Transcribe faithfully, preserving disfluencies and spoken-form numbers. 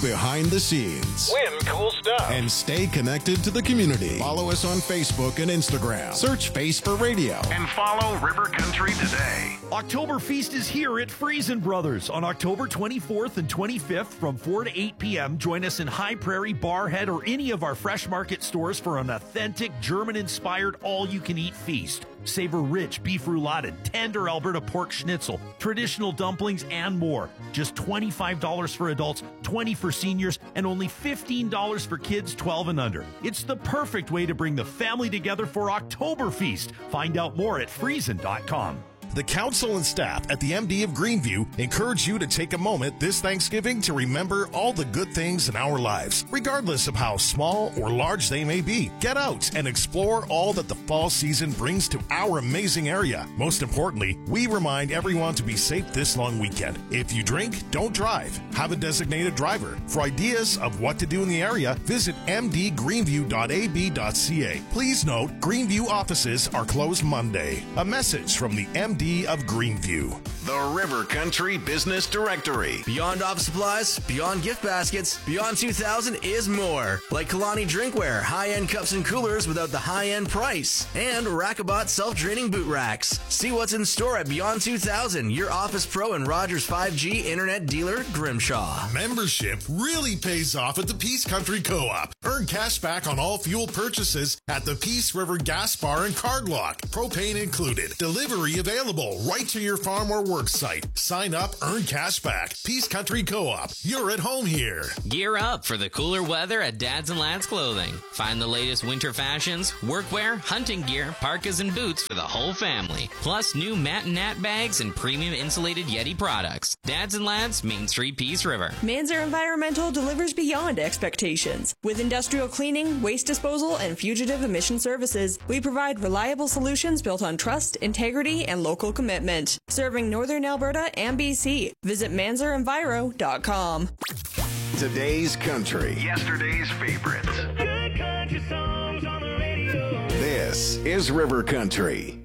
behind the scenes. Win cool stuff. And stay connected to the community. Follow us on Facebook and Instagram. Search Face for Radio. And follow River Country today. Oktoberfest is here at Friesen Brothers on October twenty-fourth and twenty-fifth from four to eight p.m. Join us in High Prairie, Barhead, or any of our Fresh Market stores for an authentic German-inspired all-you-can-eat feast. Savor rich beef roulade, tender Alberta pork schnitzel, traditional dumplings, and more. Just twenty-five dollars for adults, twenty dollars for seniors, and only fifteen dollars for kids twelve and under. It's the perfect way to bring the family together for Oktoberfest. Find out more at friesen dot com. The council and staff at the M D of Greenview encourage you to take a moment this Thanksgiving to remember all the good things in our lives, regardless of how small or large they may be. Get out and explore all that the fall season brings to our amazing area. Most importantly, we remind everyone to be safe this long weekend. If you drink, don't drive. Have a designated driver. For ideas of what to do in the area, visit m d greenview dot a b dot c a. Please note, Greenview offices are closed Monday. A message from the M D of Greenview. The River Country Business Directory. Beyond office supplies, beyond gift baskets, Beyond two thousand is more. Like Kalani Drinkware, high-end cups and coolers without the high-end price. And Rackabot self-draining boot racks. See what's in store at Beyond two thousand, your Office Pro and Rogers five G internet dealer, Grimshaw. Membership really pays off at the Peace Country Co-op. Earn cash back on all fuel purchases at the Peace River Gas Bar and Card Lock. Propane included. Delivery available right to your farm or work site. Sign up, earn cash back. Peace Country Co-op. You're at home here. Gear up for the cooler weather at Dads and Lads Clothing. Find the latest winter fashions, workwear, hunting gear, parkas, and boots for the whole family. Plus new Matt and Nat bags and premium insulated Yeti products. Dads and Lads, Main Street, Peace River. Manzer Environmental delivers beyond expectations. With industrial cleaning, waste disposal, and fugitive emission services, we provide reliable solutions built on trust, integrity, and local commitment. Serving Northern Alberta and B C. Visit manzer enviro dot com. Today's country. Yesterday's favorites. Good country songs on the radio. This is River Country.